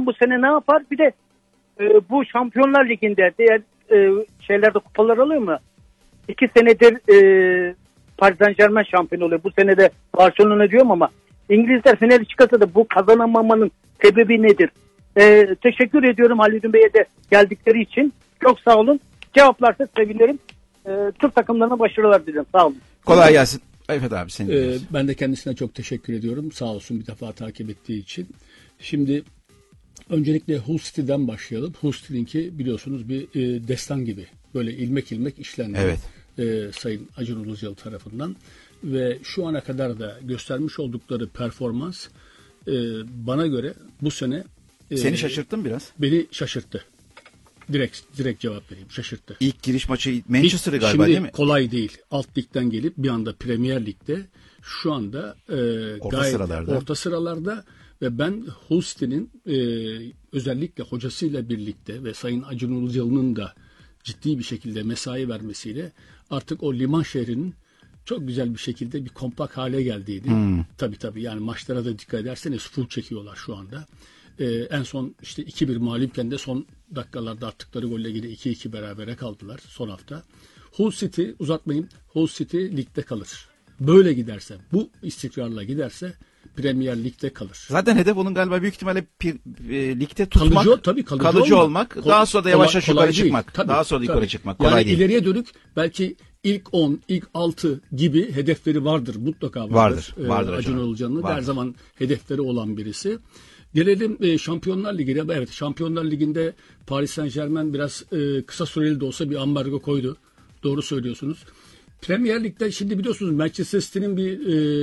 bakalım bu sene ne yapar. Bir de bu Şampiyonlar Ligi'nde diğer şeylerde kupalar alıyor mu? 2 senedir Paris Saint-Germain şampiyon oluyor. Bu sene de Barcelona diyorum ama İngilizler finali çıkarsa da bu kazanamamanın sebebi nedir? Teşekkür ediyorum Halil Bey'e de geldikleri için. Çok sağ olun. Cevaplarsa sevinirim. Türk takımlarına başarılar dilerim. Sağ olun. Kolay gelsin. Evet abi senin. Ben de kendisine çok teşekkür ediyorum. Sağ olsun bir defa takip ettiği için. Şimdi öncelikle Hull City'den başlayalım. Hull City'ninki biliyorsunuz bir destan gibi. Böyle ilmek ilmek işlendi. Evet. Sayın Acun Ilıcalı tarafından. Ve şu ana kadar da göstermiş oldukları performans bana göre bu sene Seni şaşırttı mı biraz? beni şaşırttı. Direkt cevap vereyim. Şaşırttı. İlk giriş maçı Manchester'ı galiba Şimdi değil mi? kolay değil. Alt ligden gelip bir anda Premier Lig'de şu anda gayet orta sıralarda ve ben Hull City'nin özellikle hocasıyla birlikte ve Sayın Acun Ilıcalı'nın da ciddi bir şekilde mesai vermesiyle artık o liman şehrinin çok güzel bir şekilde bir kompakt hale geldiğini. Tabii yani maçlara da dikkat ederseniz full çekiyorlar şu anda. En son işte 2-1 mağlupken de son dakikalarda attıkları golle yine 2-2 berabere kaldılar son hafta. Hull City uzatmayayım. Hull City ligde kalır. Böyle giderse, bu istikrarla giderse Premier Lig'de kalır. Zaten hedef onun galiba büyük ihtimalle ligde tutmak, kalıcı olmak, daha sonra da yavaş yavaş yukarı çıkmak. Daha sonra da yukarı çıkmak. Kolay yani değil. ileriye dönük belki ilk 10, ilk 6 gibi hedefleri vardır. Mutlaka vardır. Vardır Acun Ilıcalı'nın her zaman hedefleri olan birisi. Gelelim Şampiyonlar Ligi'ne. Evet, Şampiyonlar Ligi'nde Paris Saint-Germain biraz kısa süreli de olsa bir ambargo koydu. Doğru söylüyorsunuz. Premier Lig'de şimdi biliyorsunuz Manchester City'nin bir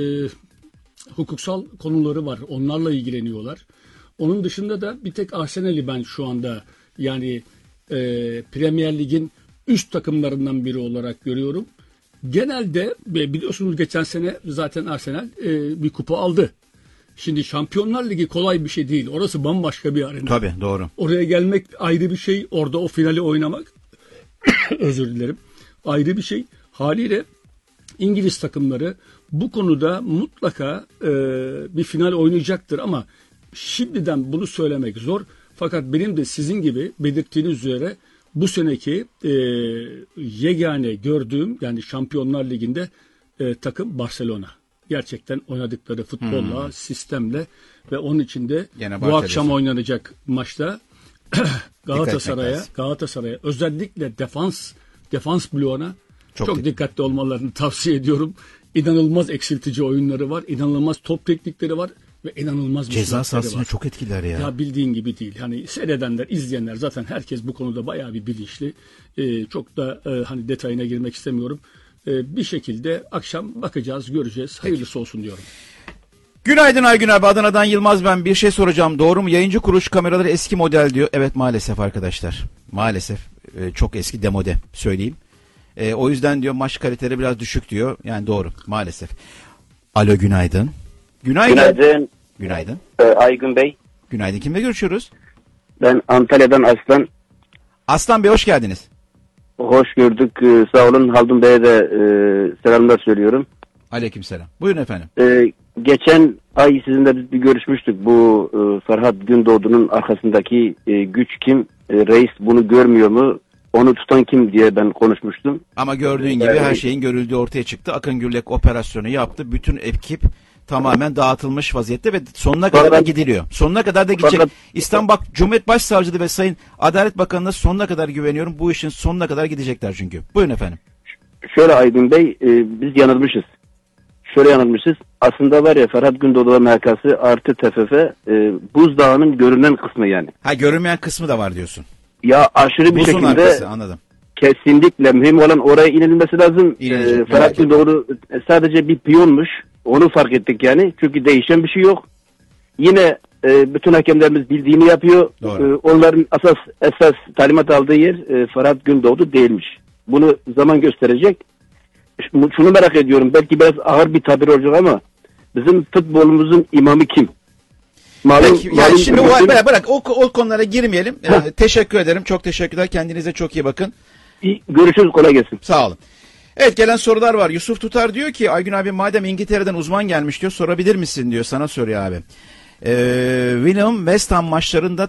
hukuksal konuları var. Onlarla ilgileniyorlar. Onun dışında da bir tek Arsenal'i ben şu anda yani Premier Lig'in üst takımlarından biri olarak görüyorum. Genelde biliyorsunuz geçen sene zaten Arsenal bir kupa aldı. Şimdi Şampiyonlar Ligi kolay bir şey değil. Orası bambaşka bir arena. Tabii doğru. Oraya gelmek ayrı bir şey. Orada o finali oynamak özür dilerim. Ayrı bir şey. Haliyle İngiliz takımları bu konuda mutlaka bir final oynayacaktır ama şimdiden bunu söylemek zor. Fakat benim de sizin gibi belirttiğiniz üzere bu seneki yegane gördüğüm yani Şampiyonlar Ligi'nde takım Barcelona. Gerçekten oynadıkları futbolla, sistemle ve onun içinde bu akşam oynanacak maçta Galatasaray'a özellikle defans bloğuna çok dikkatli olmalarını tavsiye ediyorum. İnanılmaz eksiltici oyunları var, inanılmaz top teknikleri var ve inanılmaz ceza sahasını çok etkiler ya. Ya bildiğin gibi değil. Hani seyredenler, izleyenler zaten herkes bu konuda bayağı bir bilinçli. Çok da hani detayına girmek istemiyorum. Bir şekilde akşam bakacağız, göreceğiz. Hayırlısı olsun diyorum. Günaydın Aygün abi. Adana'dan Yılmaz ben. Bir şey soracağım. Doğru mu? Yayıncı kuruluş kameraları eski model diyor. Evet maalesef arkadaşlar. Maalesef çok eski demode söyleyeyim. O yüzden diyor maç kaliteleri biraz düşük diyor. Yani doğru maalesef. Alo günaydın. Günaydın. Günaydın. Aygün Bey. Günaydın. Kimle görüşüyoruz? Ben Antalya'dan Aslan. Aslan Bey hoş geldiniz. Hoş gördük. Sağ olun. Haldun Bey'e de selamlar söylüyorum. Aleykümselam. Buyurun efendim. Geçen ay sizinle biz bir görüşmüştük. Bu Ferhat Gündoğdu'nun arkasındaki güç kim? Reis bunu görmüyor mu? Onu tutan kim diye ben konuşmuştum. Ama gördüğün gibi her şeyin görüldüğü ortaya çıktı. Akın Gürlek operasyonu yaptı. Bütün ekip tamamen dağıtılmış vaziyette ve sonuna kadar da gidiliyor. Sonuna kadar da gidecek. İstanbul Cumhuriyet Başsavcılığı ve Sayın Adalet Bakanı'na sonuna kadar güveniyorum. Bu işin sonuna kadar gidecekler çünkü. Buyurun efendim. Şöyle Aydın Bey, biz yanılmışız. Şöyle yanılmışız. Aslında var ya Ferhat Gündoğdu MHK'sı artı TFF buzdağının görünen kısmı yani. Ha görünmeyen kısmı da var diyorsun. Ya aşırı bir Buzun şekilde arkası, anladım. Kesinlikle mühim olan oraya inilmesi lazım. Ferhat Gündoğdu sadece bir piyonmuş. Onu fark ettik yani. Çünkü değişen bir şey yok. Yine bütün hakemlerimiz bildiğini yapıyor. Onların esas talimat aldığı yer Ferhat Gündoğdu değilmiş. Bunu zaman gösterecek. Şunu merak ediyorum. Belki biraz ağır bir tabir olacak ama bizim futbolumuzun imamı kim? Malum şimdi bırak o konulara girmeyelim. Teşekkür ederim. Çok teşekkürler. Kendinize çok iyi bakın. Görüşürüz. Kolay gelsin. Sağ olun. Evet gelen sorular var. Yusuf Tutar diyor ki Aygün abi madem İngiltere'den uzman gelmiş diyor sorabilir misin diyor. Sana soruyor abi. William West Ham maçlarında